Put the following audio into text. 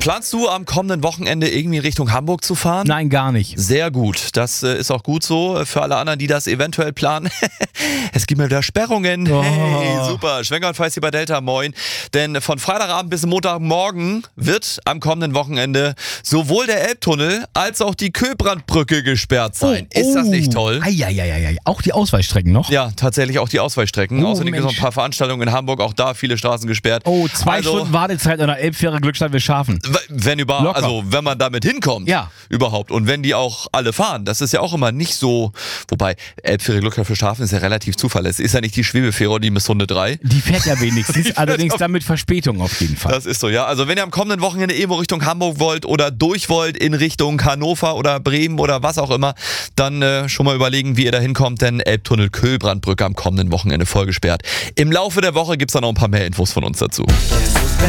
Planst du am kommenden Wochenende irgendwie Richtung Hamburg zu fahren? Nein, gar nicht. Sehr gut. Das ist auch gut so. Für alle anderen, die das eventuell planen. Es gibt mal wieder Sperrungen. Oh. Hey, super. Schwenker und Feist hier bei Delta, moin. Denn von Freitagabend bis Montagmorgen wird am kommenden Wochenende sowohl der Elbtunnel als auch die Köbrandbrücke gesperrt sein. Ist das nicht toll? Eieieiei. Auch die Ausweichstrecken noch? Ja, tatsächlich auch die Ausweichstrecken. Oh, Außerdem gibt es noch Mensch. ein paar Veranstaltungen in Hamburg. Auch da viele Straßen gesperrt. Oh, 2 Stunden Wartezeit an der Elbfähre Glückstadt Wilshafen. Wenn man damit hinkommt, Ja. überhaupt. Und wenn die auch alle fahren, das ist ja auch immer nicht so, wobei Elbfähre Glückstadt Wilshafen ist ja relativ zuverlässig. Ist ja nicht die Schwebefähre oder die Missrunde 3. Die fährt ja wenigstens, allerdings dann mit Verspätung auf jeden Fall. Das ist so, ja. Also wenn ihr am kommenden Wochenende irgendwo Richtung Hamburg wollt oder durch wollt in Richtung Hannover oder Bremen oder was auch immer, dann schon mal überlegen, wie ihr da hinkommt, denn Elbtunnel Köbrandbrücke am kommenden Wochenende voll gesperrt. Im Laufe der Woche gibt es dann noch ein paar mehr Infos von uns dazu.